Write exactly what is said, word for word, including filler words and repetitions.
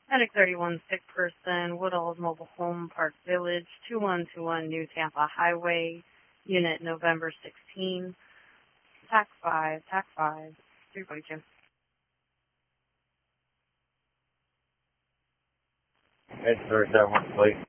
Medic thirty-one, sick person, Woodall's Mobile Home Park Village, two one two one New Tampa Highway, unit November sixteenth, T A C five, T A C five, three forty-two. It's thirty-seven, please.